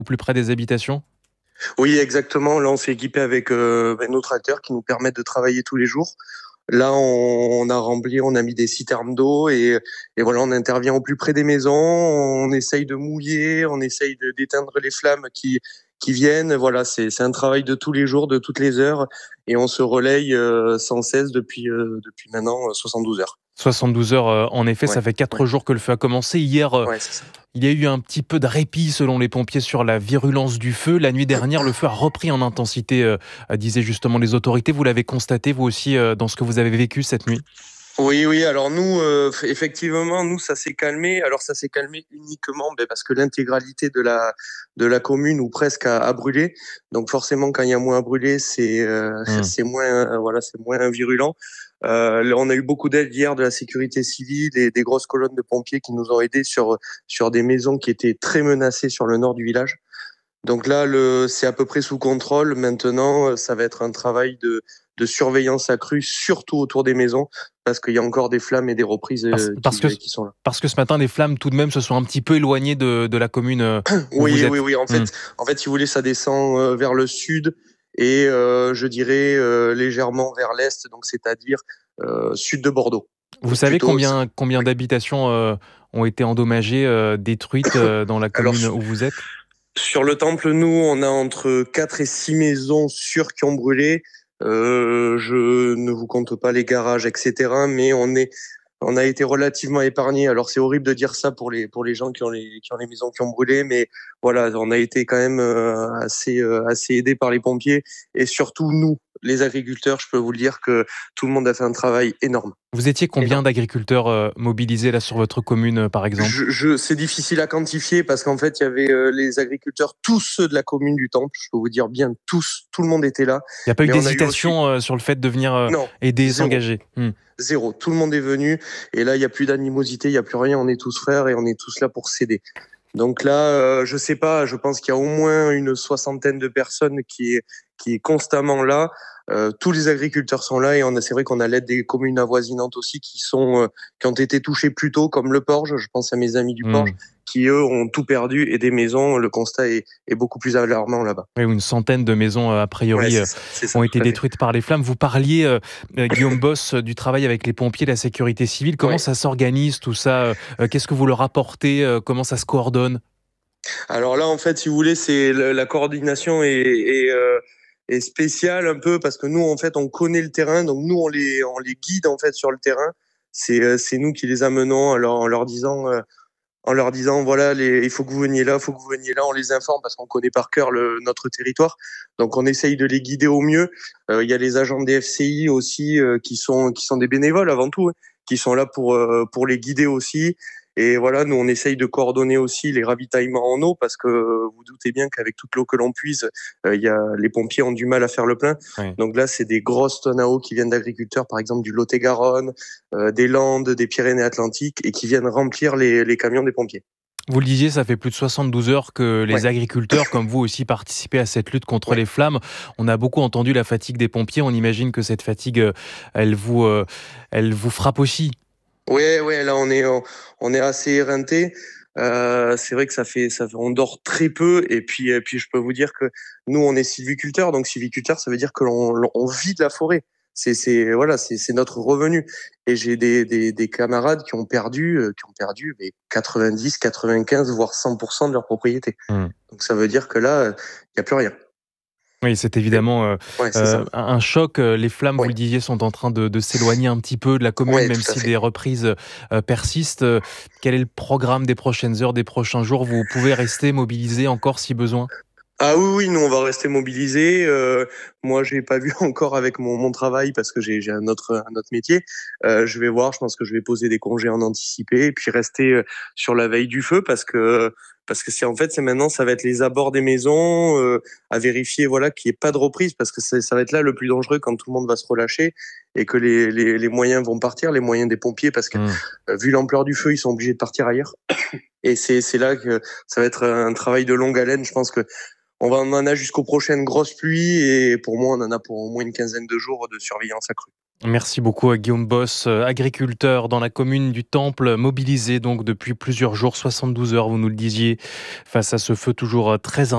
au plus près des habitations? Oui, exactement. Là, on s'est équipé avec nos tracteurs qui nous permettent de travailler tous les jours. Là, on a rempli, on a mis des citernes d'eau et voilà, on intervient au plus près des maisons. On essaye de mouiller, on essaye d'éteindre les flammes qui viennent. Voilà, c'est un travail de tous les jours, de toutes les heures, et on se relaye sans cesse depuis maintenant 72 heures. 72 heures, en effet, Ouais, ça fait ouais, 4 jours que le feu a commencé. Hier, ouais, c'est ça. il y a eu un petit peu de répit selon les pompiers sur la virulence du feu. La nuit dernière, le feu a repris en intensité, disaient justement les autorités. Vous l'avez constaté vous aussi, dans ce que vous avez vécu cette nuit? Oui, oui. Alors nous, effectivement, nous, ça s'est calmé. Alors ça s'est calmé uniquement parce que l'intégralité de la commune ou presque a brûlé. Donc forcément, quand il y a moins à brûler, Mmh. c'est moins voilà, c'est moins virulent. Là, on a eu beaucoup d'aide hier de la sécurité civile et des grosses colonnes de pompiers qui nous ont aidés sur des maisons qui étaient très menacées sur le nord du village. Donc là, c'est à peu près sous contrôle. Maintenant, ça va être un travail de surveillance accrue, surtout autour des maisons, parce qu'il y a encore des flammes et des reprises Parce parce que qui sont là. parce que ce matin, les flammes tout de même se sont un petit peu éloignées de la commune, où vous Oui, oui, êtes? oui. Mmh. En fait, si vous voulez, ça descend vers le sud et je dirais légèrement vers l'est, donc c'est-à-dire sud de Bordeaux. Vous savez Plutôt. combien Oui. d'habitations, ont été endommagées, détruites, dans la Alors commune où vous êtes? sur le temple, nous, on a entre 4 et 6 maisons sûres qui ont brûlé. Je ne vous compte pas les garages, etc. Mais on a été relativement épargnés. Alors c'est horrible de dire ça pour les gens qui ont les maisons qui ont brûlé, mais voilà, on a été quand même assez aidés par les pompiers et surtout nous, les agriculteurs. Je peux vous le dire que tout le monde a fait un travail énorme, Vous étiez combien énorme. d'agriculteurs, mobilisés là sur votre commune, par exemple? C'est difficile à quantifier parce qu'en fait, il y avait les agriculteurs, tous ceux de la commune du Temple. Je peux vous dire bien tous, tout le monde était là. Il n'y a pas eu Mais on a eu aussi, d'hésitation, sur le fait de venir, non, aider, zéro, s'engager? Mmh. zéro. Tout le monde est venu et là, il y a plus d'animosité, il y a plus rien. On est tous frères et on est tous là pour s'aider. Donc là, je sais pas, je pense qu'il y a au moins une soixantaine de personnes qui est constamment là. Tous les agriculteurs sont là et c'est vrai qu'on a l'aide des communes avoisinantes aussi qui ont été touchées plus tôt, comme le Porge. Je pense à mes amis du Porge Mmh. qui eux ont tout perdu et des maisons. Le constat est beaucoup plus alarmant là-bas. Oui, ou une centaine de maisons, a Ouais, priori, c'est ça, ont tout été à fait. détruites par les flammes. Vous parliez, Guillaume Boss, du travail avec les pompiers, la sécurité civile. Comment Ouais. ça s'organise tout ça? Qu'est-ce que vous leur apportez? Comment ça se coordonne? Alors là, en fait, si vous voulez, c'est la coordination est spéciale un peu parce que nous, en fait, on connaît le terrain, donc nous, on les guide en fait sur le terrain. C'est nous qui les amenons en leur disant voilà, il faut que vous veniez là, il faut que vous veniez là. On les informe parce qu'on connaît par cœur notre territoire, donc on essaye de les guider au mieux. Il y a les agents des FCI aussi qui sont des bénévoles avant tout, hein, qui sont là pour les guider aussi. Et voilà, nous on essaye de coordonner aussi les ravitaillements en eau parce que vous doutez bien qu'avec toute l'eau que l'on puise, les pompiers ont du mal à faire le plein. Oui. Donc là, c'est des grosses tonnes à eau qui viennent d'agriculteurs, par exemple du Lot-et-Garonne, des Landes, des Pyrénées-Atlantiques, et qui viennent remplir les camions des pompiers. Vous le disiez, ça fait plus de 72 heures que les Ouais, agriculteurs, comme vous aussi, participez à cette lutte contre ouais. les flammes. On a beaucoup entendu la fatigue des pompiers. On imagine que cette fatigue, elle vous, heu, elle vous frappe aussi? Ouais, ouais, là on est assez éreinté. C'est vrai que on dort très peu et puis je peux vous dire que nous on est sylviculteurs, donc sylviculteur ça veut dire que on vit de la forêt. Voilà, c'est notre revenu. Et j'ai des camarades qui ont perdu mais 90, 95 voire 100% de leur propriété. Mmh. Donc ça veut dire que là, il y a plus rien. Oui, c'est Et- évidemment, Ouais, c'est ça. un choc. Les flammes, vous Ouais, le disiez, sont en train de s'éloigner un petit peu de la commune, ouais, même tout à si fait. des reprises, persistent. Quel est le programme des prochaines heures, des prochains jours? Vous pouvez rester mobilisés encore si besoin? Ah oui, oui, nous on va rester mobilisés. Moi, j'ai pas vu encore avec mon travail parce que j'ai un autre métier. Je vais voir. Je pense que je vais poser des congés en anticipé et puis rester sur la veille du feu parce que c'est en fait c'est maintenant ça va être les abords des maisons à vérifier voilà qu'il n'y ait pas de reprise parce que ça va être là le plus dangereux quand tout le monde va se relâcher et que les moyens vont partir, les moyens des pompiers parce que Mmh. vu l'ampleur du feu, ils sont obligés de partir ailleurs. Et c'est là que ça va être un travail de longue haleine. Je pense que on en a jusqu'aux prochaines grosses pluies et pour moi, on en a pour au moins une quinzaine de jours de surveillance accrue. Merci beaucoup à Guillaume Boss, agriculteur dans la commune du Temple, mobilisé donc depuis plusieurs jours, 72 heures, vous nous le disiez, face à ce feu toujours, très